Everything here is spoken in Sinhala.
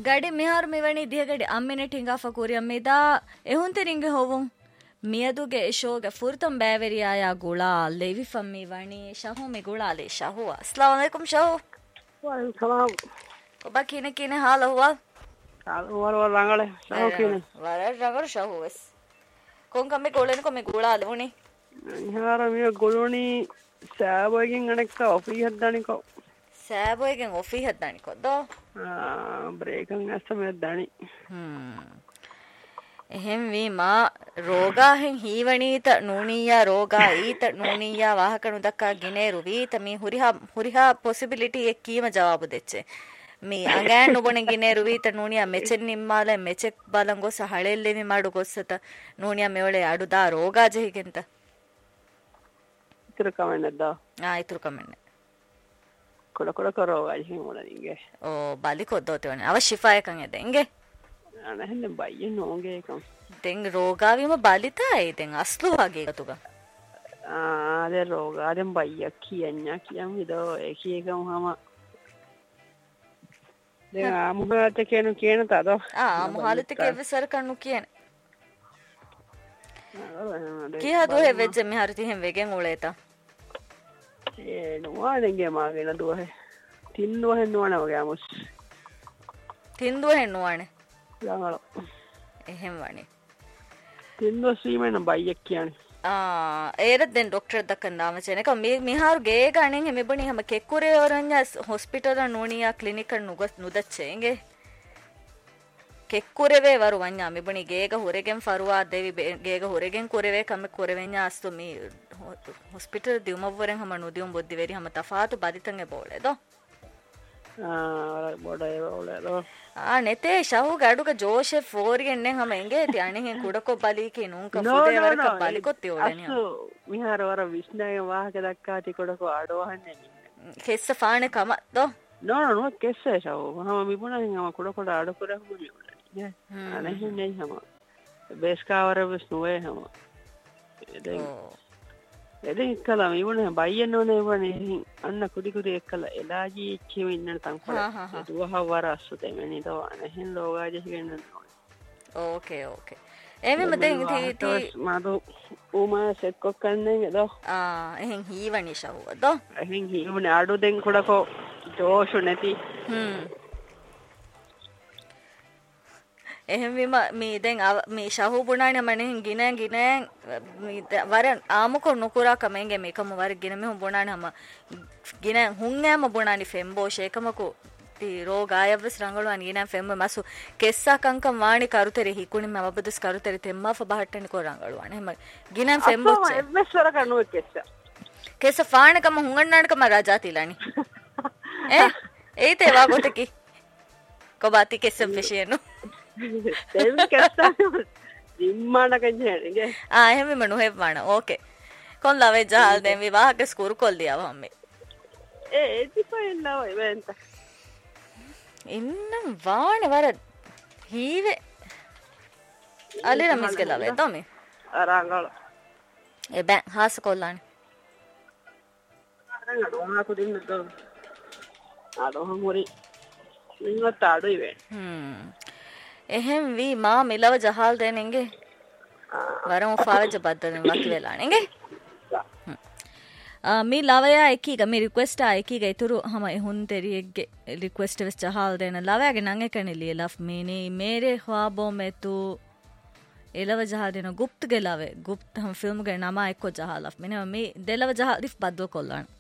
gadi mihar mevani diya gadi ammine tinga fakuri ammida ehunte ringe hovun miyaduge shoge furtam bæveriya ya gula levi fammi wani shahu me gula le shahu assalamu alaikum shahu wa alaikum salam oba kine hala huwa war rangale shahu kine war rangar shahu wes kon kamme golen ko me gula aluni ihara me goloni saaboygen anekka ofi haddani ko saaboygen ofi haddani ko do breakan asame haddani එහෙම වීමා රෝගාහෙන් හීවණීත නූනීයා රෝගා ඊත නූනීයා වාහකණු දක්කා ගිනේරු වීත මේ හුරිහා possibility එක කීම ජවාබු දෙච්චේ මේ අඟෑන් නුබණ ගිනේරු වීත නූනියා මෙචෙන් නිම්මාල මෙචෙක් බලන් ගොස හಳೆල්ලෙ මි මාඩු ගොස්සත නූනියා මෙවලේ අඩු දා රෝගා ජෙහිගෙන්ත ඉතුරු කමන්නද ඉතුරු කමන්න කොල කරෝගා ජෙහි මොලනින්ගේ බලි කොද්දෝතේ වනේ අව ශිෆායකන් එදෙන්ගේ අනහෙන්න බයිය නෝගේ එකම් දෙන් රෝගාවීම බලිතයි දෙන් අස්ලු වගේ එකතුක ආදේ රෝගාදෙන් බයිය කියන්නේ කියම් විදෝ ඒකී එකම හම දැන් ආමුහලට කියන තද ආමුහලට කෙවසර කන්නු කියන කියා දුහෙ වෙච්ච මේ හරි තිහෙන් වෙගෙන් උලේත ඒ නෝවාදෙන්ගේ මාගෙන දුහෙ තින්දුවෙන් නෝන වගේ අමුස් තින්දුවෙන් නෝනේ ළඟල එහෙම වනේ තින්දුව සීමෙන් බයියක් කියන්නේ ඒරත් දැන් ડોක්ටර් දක්කන්දාම චෙනක මේ මිහාරු ගේ ගණන් මෙබණි හැම කෙක්කුරේ ඔරන්ජා හොස්පිටල් නෝනියා ක්ලිනික් නුදච්චේගේ කෙක්කුරේ වරු වඤ්ඤා මෙබණි ගේග හොරගෙන් ෆරුවා දෙවි ගේග හොරගෙන් කුරේ කම කුරෙවෙඤ්ඤා අස්තු මේ හොස්පිටල් දියුමවරෙන් හැම නුදියුම් බොද්දි වෙරි හැම තෆාතු බදිතන්ගේ බෝලේ දෝ බොඩේ බෝලේ नेते शाहू गाडू का जोश है फोर के ने हम एंगे त्याने हैं कुड़ा को बाली के नूं का फुदे वर का बाली को त्योले ने मिहार वर विष्णु वाह के दक्का ती कुड़ा को आडो हन्ने केस फाने कम तो नो केस है शाहू हम मिपुना हम कुड़ा को आडो कुड़ा हम ये अने नहीं हम बेस का वर विष्णु है हम එදින් ඉක්කලා ඉවනේ බයියෙන් නෝනේ ඉවනේ අන්න කුඩි එක්කලා එලාජි ඉච්චෙම ඉන්නන තංපල දුවහ වර අස්සතේ මෙනි දෝ අනහෙන් ලෝගාජි හිගෙන්න ඕකේ එමෙ මදෙන් තී මාදු උමා සෙත් කොක්කන්නේ නේද එහෙන් හීවනි ෂවුව දෝ එහෙන් හීවනේ ආඩු දෙන් කොඩකෝ ජෝෂු නැති එහෙම මේ දැන් මේ ෂහු බුණානේ මනෙන් ගිනන් වර ආමුකො නුකුරා කමෙන්ගේ මේකම වර ගින මෙහු බුණානේ හම ගින හුන්නෑම බුණානි ෆෙම්බෝ ෂේකමකෝ ති රෝගායවස් රංගලවන් ගින ෆෙම්බ මසු කෙස්සා කංකම් වාණි කරුතරේ හිකුනි මවබදස් කරුතරේ තෙම්මා ෆබහට්ටනි කෝ රංගලවන් එහෙම ගින ෆෙම්බෝ එවස්වර කනුව කෙස්ස ෆාණකම හුංගන්නානකම රාජාතිලානි ඒතේ වාගොතකි කොබාති කෙස්සම් ෆෙෂියනු දෙවි කස්තා දිම්මාන කන්ජේනගේ එහෙම මනු හෙවණ ඕකේ කොන් ලවේ ජහල් දෙන් විවාහක ස්කූරු කොල් දියව හම්මේ දිපෙන් නව ඉවෙන්ත ඉන්නම් වානේ වර හීවේ අලි රමිස් ගලවේ තොමි අරංගල බෑ හාස කොල්ලානේ අරංගල ඔහා කුදින්න දෝ ආඩෝ හමුරි ඉන්නත් ආඩෝ ඉවේ එහෙම වී මා මිලව ජහල් දෙනෙන්ගේ වරම ෆාවජ බද්දෙන් වකි වෙලානෙන්ගේ මේ ලවයා එකීග මේ රික්වෙස්ට් එකීග ඉතුරු හම එහුන් තෙරියෙක්ගේ රික්වෙස්ට් වෙස් ජහල් දෙන ලවයාගේ නං එකනේ ලියලෆ් මේනේ මේරේ ख्वाबों में तू එලව ජහල් දෙන ගුප්ත ගේ ලවේ ගුප්ත හම් ෆිල්ම් ගේ නම එක්ක ජහල් ලෆ් මිනේ මේ දෙලව ජහල් රිෆ් බද්දෝ කොල්ලන්